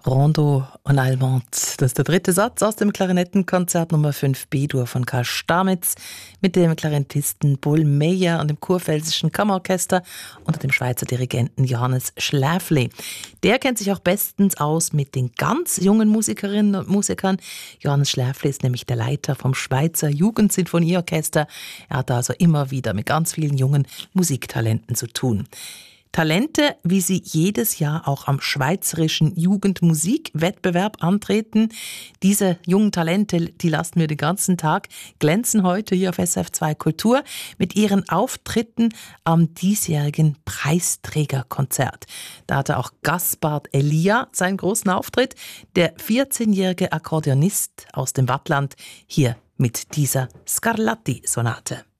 Rondo en Allemand. Das ist der dritte Satz aus dem Klarinettenkonzert Nummer 5 B-Dur von Karl Stamitz mit dem Klarinettisten Paul Meyer und dem Kurpfälzischen Kammerorchester unter dem Schweizer Dirigenten Johannes Schläfli. Der kennt sich auch bestens aus mit den ganz jungen Musikerinnen und Musikern. Johannes Schläfli ist nämlich der Leiter vom Schweizer Jugendsinfonieorchester. Er hat also immer wieder mit ganz vielen jungen Musiktalenten zu tun. Talente, wie sie jedes Jahr auch am Schweizerischen Jugendmusikwettbewerb antreten. Diese jungen Talente, die lassen wir den ganzen Tag glänzen heute hier auf SRF2 Kultur mit ihren Auftritten am diesjährigen Preisträgerkonzert. Da hatte auch Gaspard Elia seinen großen Auftritt, der 14-jährige Akkordeonist aus dem Waadtland, hier mit dieser Scarlatti-Sonate.